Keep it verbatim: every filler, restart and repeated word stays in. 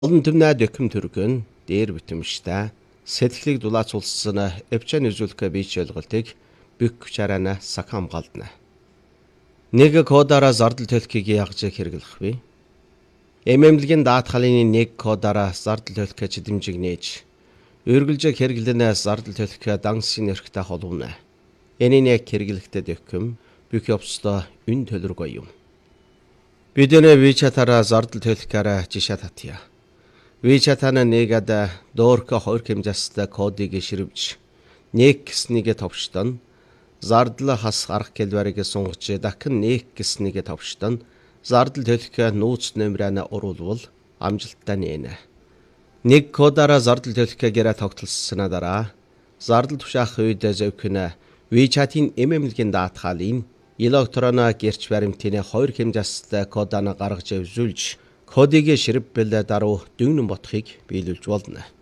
Олон түмнээ дөкөм төргөн дээр битэмштэй сэтгэлийг дулаацуулсан эвчэн үзүүлэх бич ойлголтыг бүх чарана сахам галдна. Нэг кодаараа зардал төлөхийг яаж хэрэглэх вэ? Эмэмлэгийн даатгалын нэг кодаараа зардал төлөх чэдэмжиг нээж үргэлж хэрэглэнэ зардал төлөх дансын нэрхтэ холбоно. Энэнийг хэрэглэхдээ дөкөм бүх явцдаа үн төлөргүй юм. Бидний вичатаараа зардал төлөхөөр жишээ татъя. Вичатана нэгада доорко хоёр хэмжээстэй кодыг ширвж нэг гэснийг товчтон зардал хас арга хэлбэрийг сунгаж дахин нэг гэснийг товчтон зардал төлөх нууц нэмрэнэ оруулвал амжилттай нэнэ. Нэг кодаараа зардал төлөх гэрээ тогтолсоно дараа зардал тушаах үед зөвхөн вичатын эмэмлэгийн даатгалын электрона гэрч баримтын хоёр хэмжээстэй кодыг гаргаж үзүүлж кодыг ширвбэл даруй дүгнэн бодохыг биелүүлж болно.